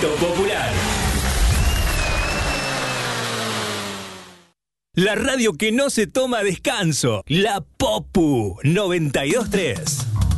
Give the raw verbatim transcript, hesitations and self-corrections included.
Éxito popular. La radio que no se toma descanso. La Popu noventa y dos punto tres.